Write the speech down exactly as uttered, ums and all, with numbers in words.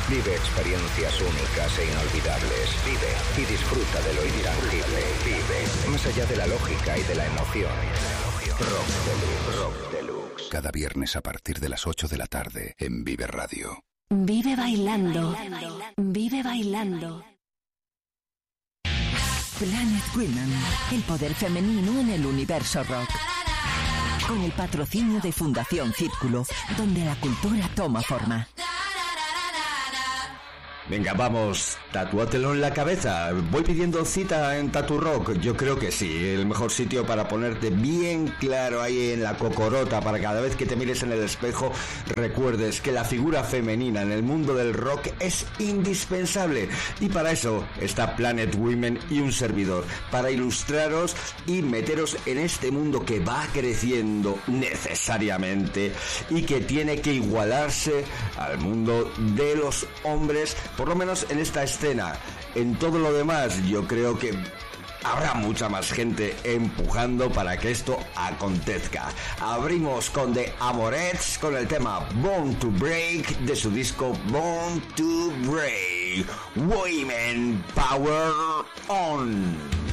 Vive experiencias únicas e inolvidables. Vive y disfruta de lo intangible. Vive más allá de la lógica y de la emoción. Rock Deluxe. Rock Deluxe. Cada viernes a partir de las ocho de la tarde en Vive Radio. Vive bailando. Vive bailando. Planet Women, el poder femenino en el universo rock. Con el patrocinio de Fundación Círculo, donde la cultura toma forma. Venga, vamos, tatúatelo en la cabeza. Voy pidiendo cita en Tattoo Rock. Yo creo que sí, el mejor sitio para ponerte bien claro ahí en la cocorota, para cada vez que te mires en el espejo recuerdes que la figura femenina en el mundo del rock es indispensable. Y para eso está Planet Women y un servidor, para ilustraros y meteros en este mundo que va creciendo necesariamente y que tiene que igualarse al mundo de los hombres, por lo menos en esta escena. En todo lo demás yo creo que habrá mucha más gente empujando para que esto acontezca. Abrimos con The Amorettes con el tema Born to Break de su disco Born to Break. Women Power On.